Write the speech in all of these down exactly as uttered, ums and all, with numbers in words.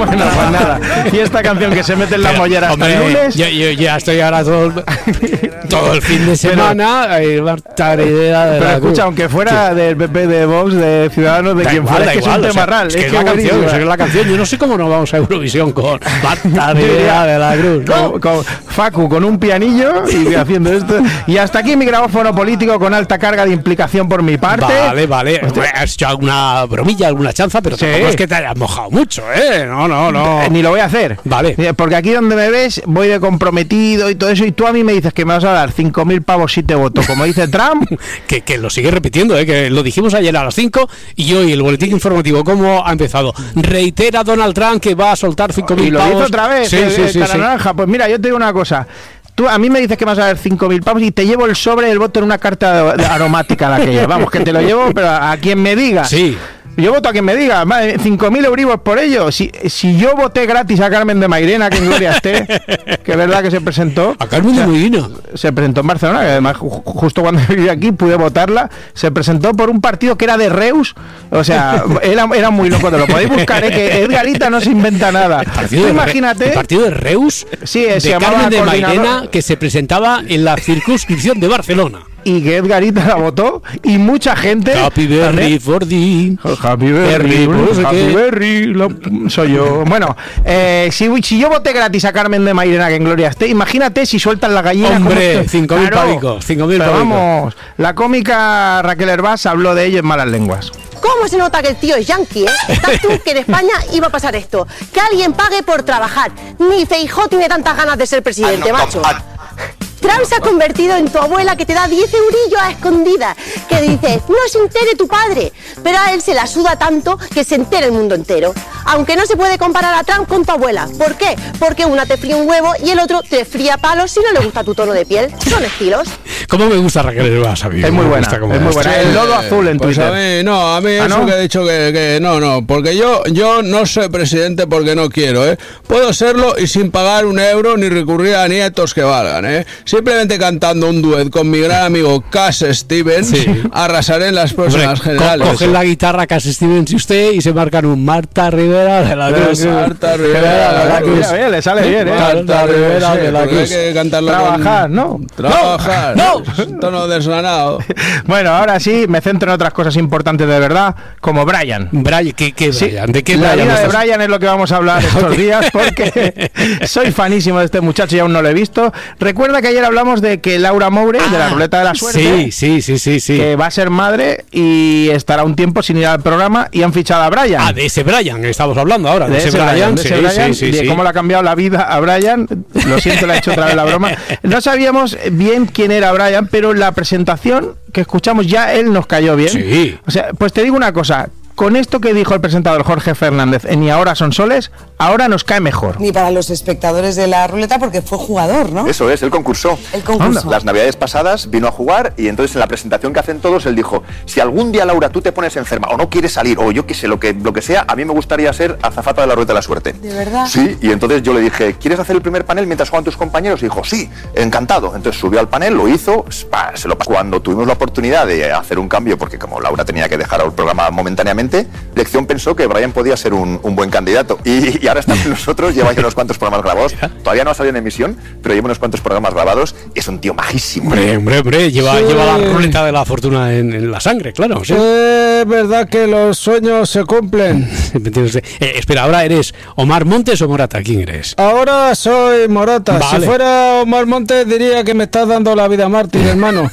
Bueno, pues nada. Y esta canción que se mete en la mollera hasta el lunes. Yo, yo ya estoy ahora todo el, todo el fin de semana. Pero, Marta Rivera de pero la escucha, Cruz. aunque fuera sí. del P P, de Vox, de Ciudadanos, de da quien igual, fuera, es que igual, es un o tema sea, real. Es que es, es la canción, buenísima. es la canción. Yo no sé cómo no vamos a Eurovisión con Marta Rivera de la Cruz. ¿No? Con, con Facu con un pianillo y haciendo esto. Y hasta aquí mi grabófono político con alta carga de implicación por mi parte. Vale, vale. Has hecho alguna bromilla, alguna chanza, pero sí. tampoco es que te hayas mojado mucho, ¿eh? No, no, no. Ni lo voy a hacer. Vale. Porque aquí donde me ves voy de comprometido y todo eso, y tú a mí me dices que me vas a dar cinco mil pavos si te voto, como dice Trump. que, que lo sigue repitiendo, ¿eh? Que lo dijimos ayer a las cinco y hoy el boletín informativo, ¿cómo ha empezado? Reitera Donald Trump que va a soltar cinco mil pavos. Y lo hizo otra vez, sí, el, sí, el sí, cara sí. naranja. Pues mira, yo te digo una cosa. Tú a mí me dices que vas a dar cinco mil pavos y te llevo el sobre del voto en una carta de, de aromática la que lleva. Vamos, que te lo llevo, pero a, a quien me diga. Sí. Yo voto a quien me diga, cinco mil euribos por ello. Si, si yo voté gratis a Carmen de Mairena, que en gloria esté, que es verdad que se presentó. A Carmen de Mairena. Se presentó en Barcelona, que además ju justo cuando vivía aquí pude votarla. Se presentó por un partido que era de Reus. O sea, era, era muy loco, te lo podéis buscar, ¿eh? Que Edgarita no se inventa nada. Tú imagínate. El partido de Reus, sí, de se llamaba Carmen de Mairena, que se presentaba en la circunscripción de Barcelona. Y que Edgarita la votó y mucha gente. Happy Berry for the Happy Berry, Happy Berry, lo, soy yo. Bueno, eh, si, si yo voté gratis a Carmen de Mairena, que en gloria esté, imagínate si sueltan la gallina. Hombre, cinco mil pavicos, cinco mil pavicos. Vamos, la cómica Raquel Hervás habló de ello en Malas Lenguas. ¿Cómo se nota que el tío es yanqui, eh? Estás tú que en España iba a pasar esto. Que alguien pague por trabajar. Ni Feijóo tiene tantas ganas de ser presidente, macho. Trump se ha convertido en tu abuela que te da diez eurillos a escondidas, que dices, no se entere tu padre, pero a él se la suda tanto que se entere el mundo entero. Aunque no se puede comparar a Trump con tu abuela. ¿Por qué? Porque una te fría un huevo y el otro te fría palos si no le gusta tu tono de piel. Son estilos. ¿Cómo me gusta Raquel Hervás? Es muy buena, es muy buena. Sí, el lodo azul en pues Twitter. A mí, no, a mí ¿Ah, eso no? que he dicho que, que no, no, porque yo, yo no soy presidente porque no quiero, ¿eh? Puedo serlo y sin pagar un euro ni recurrir a nietos que valgan, ¿eh? Simplemente cantando un duet con mi gran amigo Cass Stevens, sí. Arrasaré en las próximas Hombre, generales. Co cogen la guitarra Cass Stevens y usted y se marcan un Marta Rivera de la Cruz. Marta Rivera de la Cruz. Bien, le sale bien, ¿eh? Marta Rivera de la Cruz. Hay que cantarlo Trabajar, con... ¿no? Trabajar. No. no. Tono desganado. Bueno, ahora sí, me centro en otras cosas importantes de verdad, como Brian. Brian, ¿qué, qué Brian? Sí, ¿De qué la Brian? vida de Brian es lo que vamos a hablar estos días, porque soy fanísimo de este muchacho y aún no lo he visto. Recuerda que ayer hablamos de que Laura Moure, ah, de la ruleta de la suerte, sí, sí, sí, sí, sí, que va a ser madre y estará un tiempo sin ir al programa, y han fichado a Brian. Ah, de ese Brian que estamos hablando ahora, de, de ese, ese Brian, Brian, de ese sí, Brian, sí, y sí, de sí. cómo le ha cambiado la vida a Brian. Lo siento, le ha hecho otra vez la broma. No sabíamos bien quién era Brian, pero la presentación que escuchamos ya él nos cayó bien. Sí. O sea, pues te digo una cosa. Con esto que dijo el presentador Jorge Fernández en Y ahora son soles, ahora nos cae mejor. Ni para los espectadores de la ruleta porque fue jugador, ¿no? Eso es, él concursó. El concurso. Las navidades pasadas vino a jugar y entonces en la presentación que hacen todos él dijo, si algún día, Laura, tú te pones enferma o no quieres salir o yo qué sé, lo que, lo que sea, a mí me gustaría ser azafata de la ruleta de la suerte. ¿De verdad? Sí, y entonces yo le dije, ¿quieres hacer el primer panel mientras juegan tus compañeros? Y dijo, sí, encantado. Entonces subió al panel, lo hizo, se lo pasó. Cuando tuvimos la oportunidad de hacer un cambio, porque como Laura tenía que dejar el programa momentáneamente, lección pensó que Brian podía ser un, un buen candidato y, y ahora está con nosotros, lleva ya unos cuantos programas grabados, todavía no ha salido en emisión, pero lleva unos cuantos programas grabados y es un tío majísimo. Hombre, hombre, hombre, lleva, sí. lleva la ruleta de la fortuna en, en la sangre, claro. ¿Sí? Es verdad que los sueños se cumplen. eh, espera, ¿ahora eres Omar Montes o Morata? ¿Quién eres? Ahora soy Morata. Vale. Si fuera Omar Montes diría que me estás dando la vida mártir, hermano.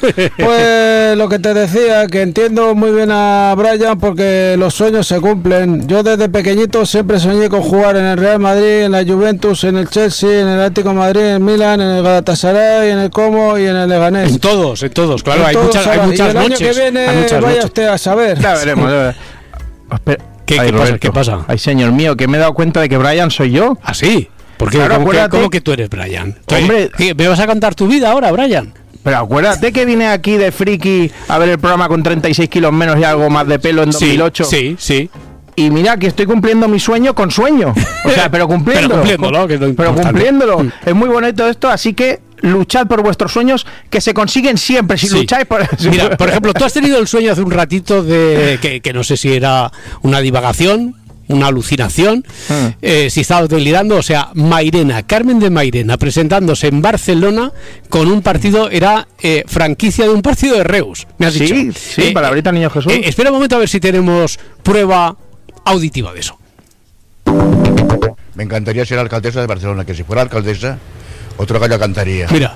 Pues lo que te decía, que entiendo muy bien a Brian porque los sueños se cumplen. Yo desde pequeñito siempre soñé con jugar en el Real Madrid, en la Juventus, en el Chelsea, en el Atlético de Madrid, en el Milan, en el Galatasaray, en el Como y en el Leganés. En todos, en todos, claro, en hay, todos, muchas, hay muchas y el noches. año que viene vaya noches. Usted a saber. Ya veremos. Ya veremos. Espera. ¿Qué, Ay, ¿qué, Roberto, pasa, ¿Qué pasa? Ay, señor mío, que me he dado cuenta de que Brian soy yo. ¿Ah, sí? ¿Por qué? Claro, ¿Cómo, acuérdate... que, ¿Cómo que tú eres Brian? Hombre, ¿Qué, ¿me vas a contar tu vida ahora, Brian? Pero acuérdate que vine aquí de friki a ver el programa con treinta y seis kilos menos y algo más de pelo en dos mil ocho. Sí, sí, sí. Y mira que estoy cumpliendo mi sueño con sueño. O sea, pero cumpliéndolo. pero cumpliéndolo, que es lo pero cumpliéndolo. Es muy bonito esto, así que luchad por vuestros sueños, que se consiguen siempre si sí. lucháis por... Mira, por ejemplo, tú has tenido el sueño hace un ratito de que, que no sé si era una divagación una alucinación, Mm. eh, si estaba delirando, o sea, Mairena, Carmen de Mairena, presentándose en Barcelona con un partido, era eh, franquicia de un partido de Reus, me has Sí, dicho. sí, Eh, palabrita Niño Jesús. eh, espera un momento a ver si tenemos prueba auditiva de eso. Me encantaría ser alcaldesa de Barcelona, que si fuera alcaldesa, otro gallo cantaría. Mira,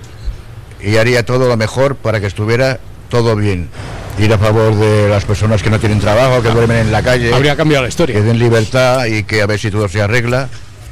Y haría todo lo mejor para que estuviera todo bien. Ir a favor de las personas que no tienen trabajo, que duermen en la calle, habría cambiado la historia. que den libertad y que a ver si todo se arregla.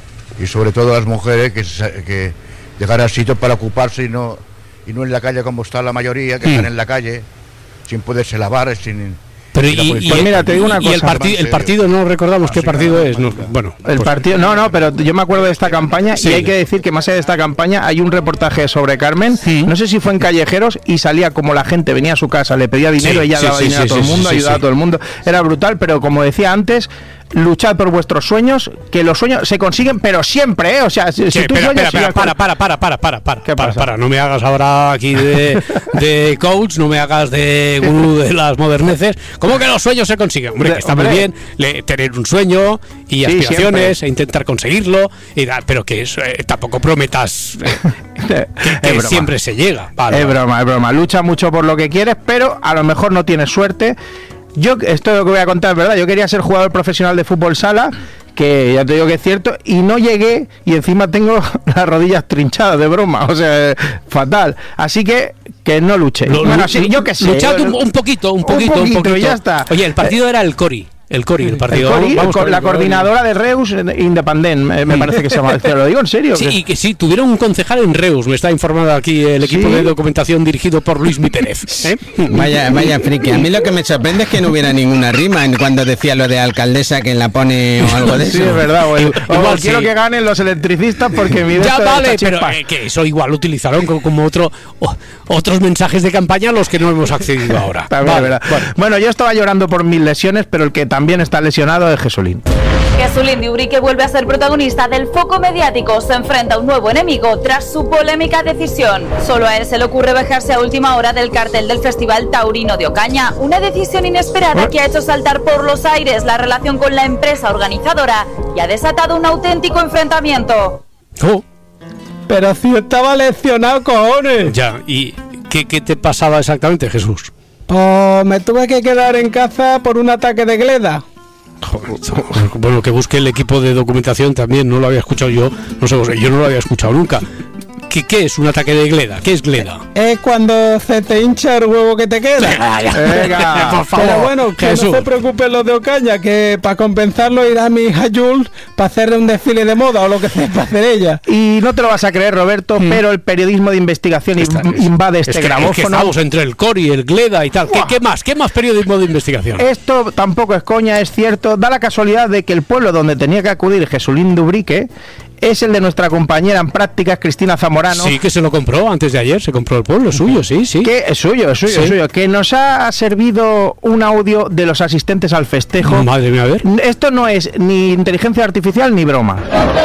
Y sobre todo las mujeres, que, se- que dejaran sitio para ocuparse y no, y no en la calle como está la mayoría, que Mm. están en la calle sin poderse lavar, sin... Pero sin la y, policía. y- Pues mira, te digo una y el, cosa. partido el partido no recordamos qué Así partido que- es. No, bueno, El pues- partido, no, no, pero yo me acuerdo de esta campaña Sí. y hay que decir que más allá de esta campaña hay un reportaje sobre Carmen, Sí. no sé si fue en Callejeros y salía como la gente venía a su casa, le pedía dinero, Sí, ella sí, daba sí, dinero sí, a todo el sí, mundo, sí, ayudaba sí. a todo el mundo, era brutal, pero como decía antes, luchad por vuestros sueños, que los sueños se consiguen, pero siempre, ¿eh? O sea, si, Sí, si tú espera, sueñas... espera, si espera, las- para, para, para, para, para, para, ¿Qué para, pasa? para, no me hagas ahora aquí de, de coach, no me hagas de gurú de las moderneces. ¿Cómo que los sueños se consiguen? Hombre, De- que está muy hombre. bien le- tener un sueño y Sí, aspiraciones siempre. e intentar conseguirlo, y da- pero que eso, eh, tampoco prometas eh, que, que Es broma. siempre se llega. Vale, Es vale. broma, es broma. Lucha mucho por lo que quieres, pero a lo mejor no tienes suerte. Yo, esto es lo que voy a contar, es verdad. Yo quería ser jugador profesional de fútbol sala, que ya te digo que es cierto, y no llegué, y encima tengo las rodillas trinchadas de broma, o sea, fatal. Así que que no luche. Lo- Bueno, lu- sí, yo qué sé. luchad un, un poquito, un poquito, un poquito, poquito. y ya está. Oye, el partido era el Cori. El Cori, el partido. El Cori, Vamos co- con la el Cori. coordinadora de Reus Independent, me, me parece que se llama. Te lo digo en serio. Sí, que- y que sí, tuvieron un concejal en Reus, me está informando aquí el equipo Sí. de documentación dirigido por Luis Mi Pérez. ¿eh? Vaya, vaya friki. A mí lo que me sorprende es que no hubiera ninguna rima en cuando decía lo de alcaldesa que la pone o algo de eso. Sí, es verdad. O, el- o Igual quiero sí. que ganen los electricistas porque mi de Ya esto vale, está pero chispas. eh, que eso igual lo utilizaron co- como otro o- otros mensajes de campaña a los que no hemos accedido ahora. También Vale, es verdad. vale. Bueno, yo estaba llorando por mis lesiones, pero el que también está lesionado es Jesulín. Jesulín de Ubrique vuelve a ser protagonista del foco mediático. Se enfrenta a un nuevo enemigo tras su polémica decisión. Solo a él se le ocurre bajarse a última hora del cartel del Festival Taurino de Ocaña. Una decisión inesperada que ha hecho saltar por los aires la relación con la empresa organizadora y ha desatado un auténtico enfrentamiento. Oh, Pero si estaba lesionado, cojones. ya, ¿y qué, qué te pasaba exactamente, Jesús? Pues me tuve que quedar en casa por un ataque de gleda. Bueno, que busque el equipo de documentación también, no lo había escuchado yo, no sé, yo no lo había escuchado nunca. ¿Qué, qué es un ataque de gleda? ¿Qué es gleda? Es cuando se te hincha el huevo que te queda. Venga, por favor. Pero bueno, que Jesús. no se preocupen los de Ocaña, que para compensarlo irá mi hija Jules para hacerle un desfile de moda o lo que sea para hacer ella. Y no te lo vas a creer, Roberto, pero el periodismo de investigación Está- in- invade este es que, es que grabófono. estamos entre el Cori, el gleda y tal. ¿Qué, Buah. qué más? ¿Qué más periodismo de investigación? Esto tampoco es coña, es cierto. Da la casualidad de que el pueblo donde tenía que acudir Jesulín de Ubrique es el de nuestra compañera en prácticas, Cristina Zamorano. Sí, que se lo compró antes de ayer, se compró el pueblo, es suyo, sí, sí. Que es suyo, es suyo, Sí. es suyo. Que nos ha servido un audio de los asistentes al festejo. Madre mía, a ver. Esto no es ni inteligencia artificial ni broma.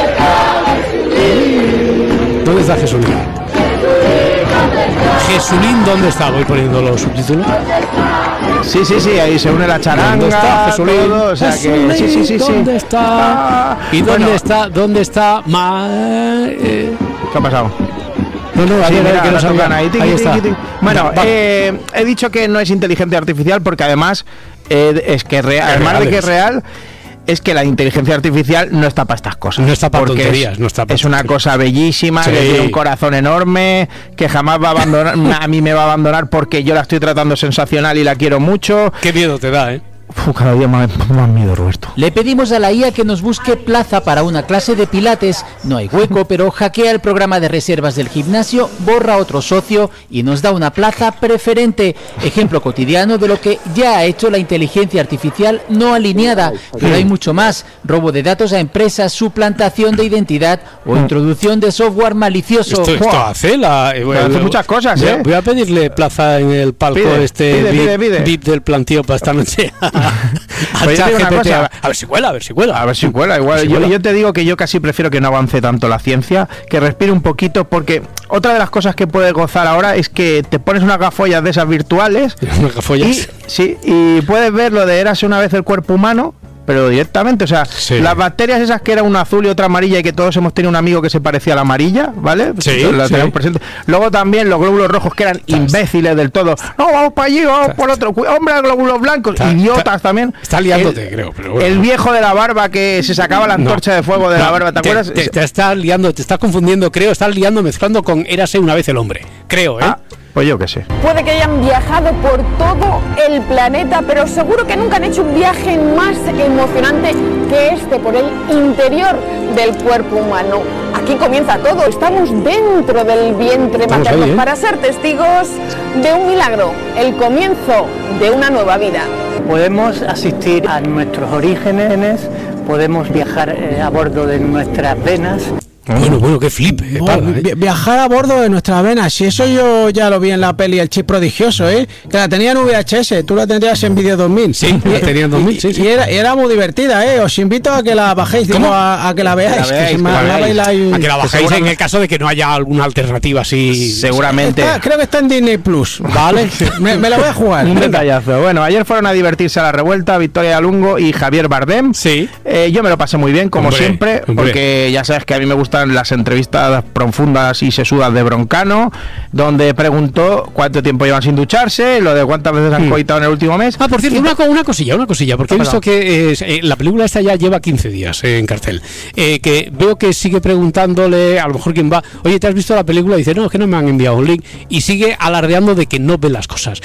¿Dónde está Jesulín? Jesulín, ¿dónde está? Voy poniendo los subtítulos. Sí, sí, sí, ahí se une la charanga. ¿Dónde está Jesulín? todo, o sea que, Jesulín, sí, sí, sí, sí. ¿dónde está? Ah, ¿Y dónde bueno, está? ¿Dónde está? Ma... eh, ¿Qué ha pasado? No, no, Sí, a ver, mira, que no la salga. tocan ahí, tiqui, Ahí tiqui, está. tiqui. Bueno, Va, va. eh, he dicho que no es inteligencia artificial porque además eh, es que rea- además real de que es es. real, es que la inteligencia artificial no está para estas cosas. No está pa' Porque tonterías, es, no está pa' es una tonterías. cosa bellísima, Sí. que tiene un corazón enorme, que jamás va a abandonar, a mí me va a abandonar porque yo la estoy tratando sensacional y la quiero mucho. Qué miedo te da, ¿eh? Uf, cada día más, más miedo, Roberto. Le pedimos a la I A que nos busque plaza para una clase de pilates. No hay hueco, pero hackea el programa de reservas del gimnasio, borra a otro socio y nos da una plaza preferente. Ejemplo cotidiano de lo que ya ha hecho la inteligencia artificial no alineada. Pero hay mucho más. Robo de datos a empresas, suplantación de identidad o introducción de software malicioso. Esto, esto Buah. hace la. eh, Pero hace muchas cosas, voy a- ¿eh? Voy a pedirle plaza en el palco Pide, este pide, VIP, pide, pide. VIP del plantío para esta noche. Al Pues yo te digo una ChatGPT, cosa. a ver- a ver si cuela, a ver si cuela. A ver si cuela, igual. A ver si Yo, cuela. yo te digo que yo casi prefiero que no avance tanto la ciencia, que respire un poquito, porque otra de las cosas que puedes gozar ahora es que te pones unas gafollas de esas virtuales Unas gafollas. y, sí, y puedes ver lo de érase una vez el cuerpo humano pero directamente, o sea, Sí. las bacterias esas que era una azul y otra amarilla y que todos hemos tenido un amigo que se parecía a la amarilla, ¿vale? Sí, La sí. tenemos presente. Luego también los glóbulos rojos que eran imbéciles del todo. No, vamos para allí, vamos por otro. Hombre, glóbulos blancos, Está- idiotas está- también. Está liándote, el, creo. Pero bueno. el viejo de la barba que se sacaba la antorcha No. de fuego de No, la barba, ¿te, te, acuerdas? Te, te estás liando, te estás confundiendo, creo, estás liando, mezclando con Érase una vez el hombre. Creo, ¿eh? Ah, pues yo qué sé. Puede que hayan viajado por todo el planeta, pero seguro que nunca han hecho un viaje más emocionante que este por el interior del cuerpo humano. Aquí comienza todo, estamos dentro del vientre Estamos materno ahí, ¿eh? para ser testigos de un milagro, el comienzo de una nueva vida. Podemos asistir a nuestros orígenes, podemos viajar eh, a bordo de nuestras venas. Bueno, bueno, qué flip, eh, Oh, parda, eh. vi- viajar a bordo de nuestras venas, si eso yo ya lo vi en la peli El Chip Prodigioso, ¿eh? Que la tenía en V H S, tú la tendrías en Video dos mil. Sí, la tenía en dos mil, y, sí, sí. Y era, y era muy divertida, ¿eh? Os invito a que la bajéis, digo, ¿Cómo? a, a que la veáis. Que la veáis, que se me que la hablaba veáis. y la hay- A que la bajéis en seguramente- el caso de que no haya alguna alternativa así. Seguramente. Está- creo que está en Disney Plus, ¿vale? me, me la voy a jugar. Un detallazo. Bueno, ayer fueron a divertirse a la revuelta Victoria Lungo y Javier Bardem. Sí. Eh, yo me lo pasé muy bien, como Hombre, siempre, hombre. porque ya sabes que a mí me gustan las entrevistas profundas y sesudas de Broncano, donde preguntó cuánto tiempo llevan sin ducharse, lo de cuántas veces han Mm. coitado en el último mes. Ah, por cierto, Y- una, co- una cosilla, una cosilla, porque he Ah, visto que eh, eh, la película esta ya lleva quince días eh, en cartel. Eh, que veo que sigue preguntándole, a lo mejor quien va, oye, ¿te has visto la película? Y dice, no, es que no me han enviado un link. Y sigue alardeando de que no ve las cosas.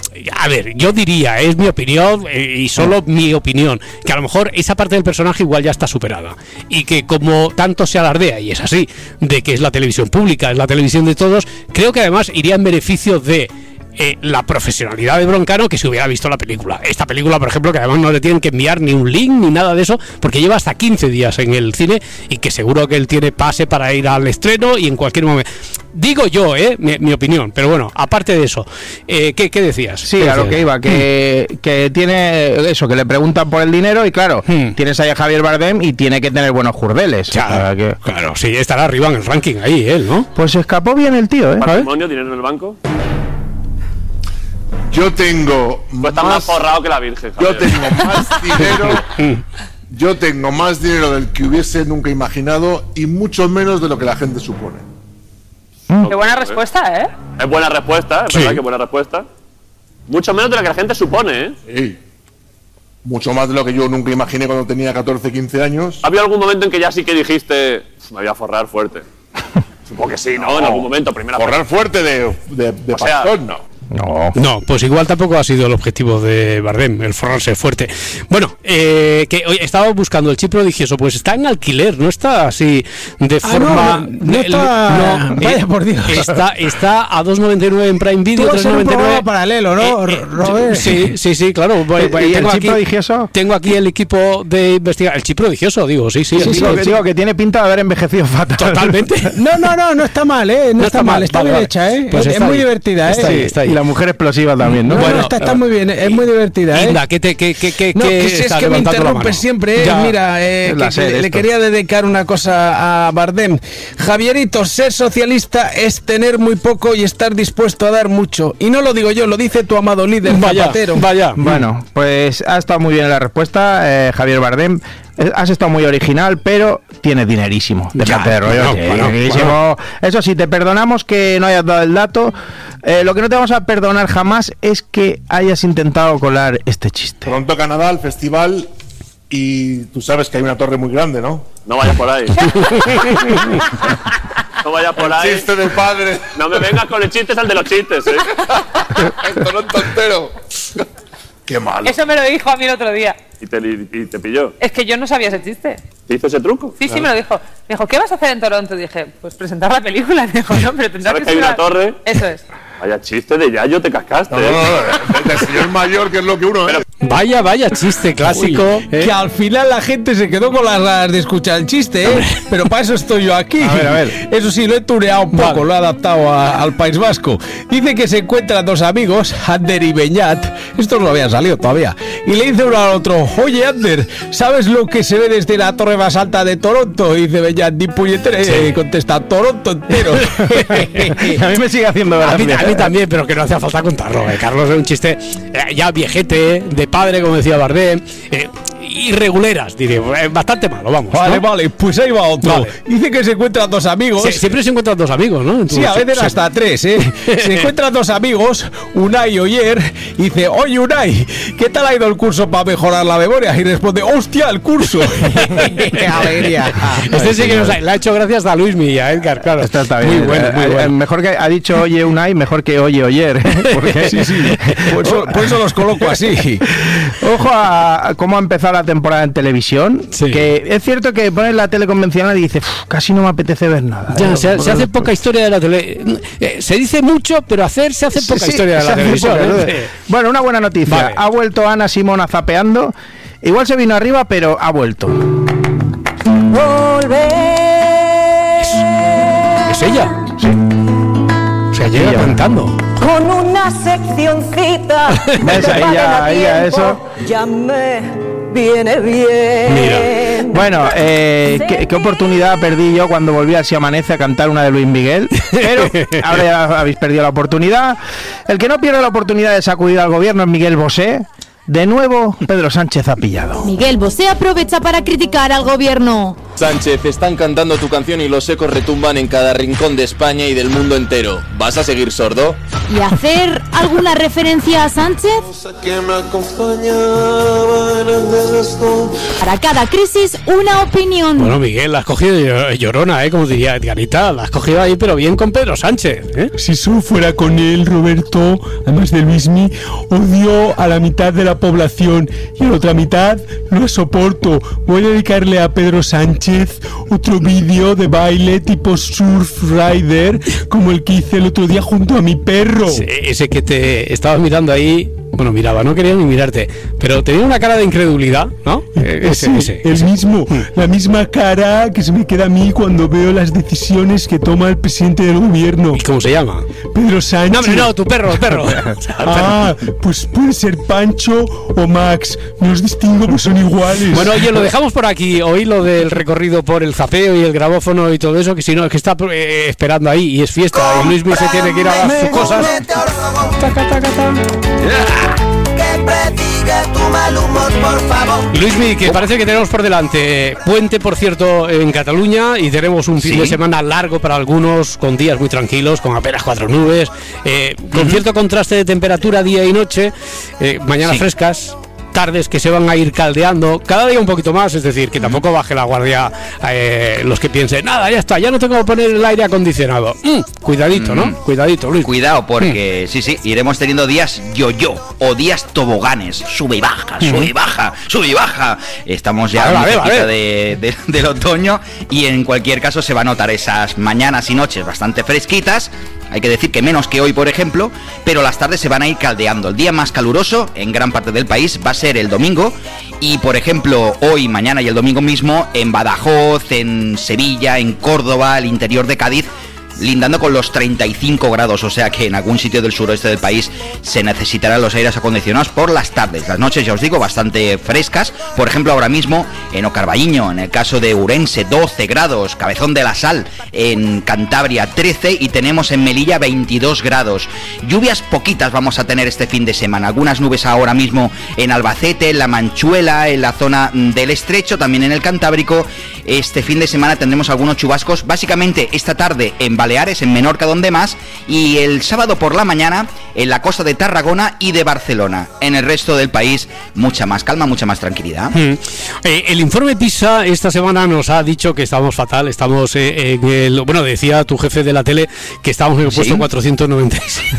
A ver, yo diría, es mi opinión eh, y solo mi opinión, que a lo mejor esa parte del personaje igual ya está superada y que como tanto se alardea, y es así, de que es la televisión pública, es la televisión de todos, creo que además iría en beneficio de eh, la profesionalidad de Broncano que si hubiera visto la película. Esta película, por ejemplo, que además no le tienen que enviar ni un link ni nada de eso, porque lleva hasta quince días en el cine y que seguro que él tiene pase para ir al estreno y en cualquier momento. Digo yo, ¿eh? Mi, mi opinión, pero bueno, aparte de eso, eh, ¿qué, ¿qué decías? Sí, ¿Qué a lo decías? que iba, que, que tiene eso, que le preguntan por el dinero y claro, Hmm. tienes ahí a Javier Bardem y tiene que tener buenos jurdeles. Ya, O sea, que- claro, sí, estará arriba en el ranking ahí, él, ¿no? Pues escapó bien el tío, ¿eh? ¿Sabes? ¿Patrimonio, dinero en el banco? Yo tengo Pues está más más, forrado que la Virgen. yo Javier. tengo más dinero, yo tengo más dinero del que hubiese nunca imaginado y mucho menos de lo que la gente supone. Qué buena respuesta, ¿eh? Es buena respuesta, es Sí. verdad que buena respuesta. Mucho menos de lo que la gente supone, ¿eh? Sí. Mucho más de lo que yo nunca imaginé cuando tenía catorce, quince años. ¿Ha habido algún momento en que ya sí que dijiste, me voy a forrar fuerte? Supongo que sí, ¿no? En algún momento, primera Correr fuerte de, de, de O sea, pastón, no. No. No, pues igual tampoco ha sido el objetivo de Bardem, el forrarse fuerte. Bueno, eh, que hoy estaba buscando el Chip Prodigioso, pues está en alquiler, no está así de Ah, forma. no, no está- no, vaya eh, por Dios. Está, está a dos noventa y nueve en Prime Video, Tú vas tres en un noventa y nueve. programa paralelo, ¿no, Eh, eh, Robert? Sí, sí, sí, claro. Voy- voy- ¿Y el tengo, Chip aquí, Prodigioso? tengo aquí el equipo de investigación. El Chip Prodigioso, digo, sí, sí. el Sí, Chip digo, que, digo que tiene pinta de haber envejecido fatal. Totalmente. No, no, no, no está mal, ¿eh? No, No está, está mal, mal, está vale, bien vale. hecha, ¿eh? Pues es, es está muy ahí, divertida, está ¿eh? ahí, está ahí. Y la mujer explosiva también, ¿no? No, Bueno, no, está, está muy bien, es muy divertida, ¿eh? Inda, ¿qué te, qué, qué, qué, No, qué que si es estás que me levantando la interrumpes mano? siempre, ¿eh? Ya. Mira, eh, Es la que- sed que le esto. quería dedicar una cosa a Bardem. Javierito, ser socialista es tener muy poco y estar dispuesto a dar mucho. Y no lo digo yo, lo dice tu amado líder Vaya, Zapatero. vaya. Bueno, pues ha estado muy bien la respuesta, eh, Javier Bardem. Eh, Has estado muy original, pero tienes dinerísimo. Déjate Ya, de rollo. bueno, sí, bueno, dinerísimo. Eso sí, te perdonamos que no hayas dado el dato. Eh, lo que no te vamos a perdonar jamás es que hayas intentado colar este chiste. Pronto Canadá, el festival, y tú sabes que hay una torre muy grande, ¿no? No vayas por ahí. No vayas por ahí. Chiste de padre. No me vengas con el chiste, es el de los chistes, ¿eh? El Toronto entero. Qué malo. Eso me lo dijo a mí el otro día. Y te, y te pilló. Es que yo no sabía ese chiste. ¿Te hizo ese truco? Sí, sí, me lo dijo. Me dijo, ¿qué vas a hacer en Toronto? Dije, pues presentar la película. Me dijo, no, pero tendrás ¿Sabes que que hay ser una torre? Eso es. Vaya chiste de Yayo, te cascaste. No, no, ¿eh? no, de, de señor mayor, que es lo que uno es. Vaya, vaya chiste clásico. Uy, ¿eh? que al final la gente se quedó con las ganas de escuchar el chiste, ¿eh? Pero para eso estoy yo aquí. A ver, a ver. Eso sí, lo he tuneado un poco, Vale. lo he adaptado a- al País Vasco. Dice que se encuentran dos amigos, Ander y Beñat. Estos no habían salido todavía. Y le dice uno al otro, oye Ander, ¿sabes lo que se ve desde la torre más alta de Toronto? Y dice Beñat, ni puñetera. Y contesta, Toronto entero. A mí me sigue haciendo A mí, gracia. a mí también, pero que no hacía falta contarlo. eh. Carlos es un chiste eh, ya viejete, de padre, como decía Bardem. eh, irreguleras, diré, bastante malo, vamos. Vale, ¿no? vale, pues ahí va otro. Vale. Dice que se encuentran dos amigos. Sí, siempre se encuentran dos amigos, ¿no? Sí, a veces hasta tres, ¿eh? Se encuentran dos amigos, Unai y Oyer, y dice, oye Unai, ¿qué tal ha ido el curso para mejorar la memoria? Y responde, hostia, el curso. ¡Qué alegría! Este sí que nos ha, le ha hecho gracias a Luis Milla, Edgar, claro. Esto está bien. Muy bueno, muy bueno. Mejor que ha dicho oye Unai, mejor que oye Oyer. Porque... Sí, sí. Por eso, por eso los coloco así. Ojo a, a cómo ha empezado la temporada en televisión. Sí. Que es cierto que pones la tele convencional y dices, casi no me apetece ver nada. Ya, ¿eh? se, se hace poca historia de la tele. Eh, se dice mucho, pero hacer se hace poca sí, sí, historia de la televisión. ¿eh? Bueno, una buena noticia. Vale. Ha vuelto Ana Simona zapeando. Igual se vino arriba, pero ha vuelto. Volver. ¿Es, ¿Es ella? Sí. O sea, llega cantando. Con una seccioncita. ¿Ves? Ahí ya, ahí ya eso. Ya me viene bien. Mira. Bueno, eh, ¿qué, qué oportunidad perdí yo cuando volví a Si Amanece a cantar una de Luis Miguel. Pero ahora ya habéis perdido la oportunidad. El que no pierde la oportunidad de sacudir al gobierno es Miguel Bosé. De nuevo, Pedro Sánchez ha pillado. Miguel Bosé aprovecha para criticar al gobierno. Sánchez, están cantando tu canción y los ecos retumban en cada rincón de España y del mundo entero. ¿Vas a seguir sordo? ¿Y hacer alguna referencia a Sánchez? Para cada crisis, una opinión. Bueno, Miguel, la has cogido llorona, ¿eh? Como diría Edgarita, la has cogido ahí, pero bien con Pedro Sánchez, ¿eh? Si solo fuera con él, Roberto, además de Luismi, odio a la mitad de la población y a la otra mitad no la soporto. Voy a dedicarle a Pedro Sánchez otro vídeo de baile tipo surf rider como el que hice el otro día junto a mi perro. Sí, ese que te estaba mirando ahí. Bueno, miraba, no quería ni mirarte, pero tenía una cara de incredulidad, ¿no? Ese, sí, ese, el ese. mismo, la misma cara que se me queda a mí cuando veo las decisiones que toma el presidente del gobierno. ¿Y cómo se llama? Pedro Sánchez. No, no, tu perro, perro. Ah, pues puede ser Pancho o Max, no los distingo, pues son iguales. Bueno, oye, lo dejamos por aquí, hoy lo del recorrido por el zapeo y el grabófono y todo eso, que si no, es que está eh, esperando ahí y es fiesta, y Luis se tiene que ir a dar sus cosas. Taca, taca, taca. Yeah. Que predigue tu mal humor, por favor. Luismi, que parece que tenemos por delante puente, por cierto, en Cataluña, y tenemos un fin ¿Sí? de semana largo para algunos, con días muy tranquilos, con apenas cuatro nubes, eh, con uh-huh. cierto contraste de temperatura día y noche, eh, mañanas sí. frescas, tardes que se van a ir caldeando cada día un poquito más, es decir, que tampoco baje la guardia eh, los que piensen, nada, ya está, ya no tengo que poner el aire acondicionado. Mm, cuidadito, ¿no? Mm. Cuidadito, Luis. Cuidado, porque mm. sí, sí, iremos teniendo días yo-yo o días toboganes, sube y baja, sube mm. y baja, sube y baja. Estamos ya muy cerquita de, de, del otoño y en cualquier caso se va a notar esas mañanas y noches bastante fresquitas. Hay que decir que menos que hoy, por ejemplo, pero las tardes se van a ir caldeando. El día más caluroso en gran parte del país va a ser el domingo y, por ejemplo, hoy, mañana y el domingo mismo en Badajoz, en Sevilla, en Córdoba, al interior de Cádiz, lindando con los treinta y cinco grados, o sea que en algún sitio del suroeste del país se necesitarán los aires acondicionados por las tardes. Las noches, ya os digo, bastante frescas. Por ejemplo, ahora mismo en Ocarballiño, en el caso de Urense, doce grados, Cabezón de la Sal, en Cantabria trece y tenemos en Melilla veintidós grados. Lluvias poquitas vamos a tener este fin de semana, algunas nubes ahora mismo en Albacete, en La Manchuela, en la zona del Estrecho, también en el Cantábrico. Este fin de semana tendremos algunos chubascos, básicamente esta tarde en Baleares, en Menorca, donde más, y el sábado por la mañana en la costa de Tarragona y de Barcelona. En el resto del país, mucha más calma, mucha más tranquilidad. Mm. Eh, el informe PISA esta semana nos ha dicho que estamos fatal, estamos eh, en el... Bueno, decía tu jefe de la tele que estamos en el puesto ¿Sí? cuatrocientos noventa y seis.